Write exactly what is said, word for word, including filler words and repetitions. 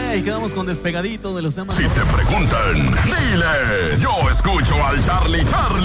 ahí quedamos con Despegadito de los temas. Si te preguntan, dile, yo escucho al Charlie Charlie.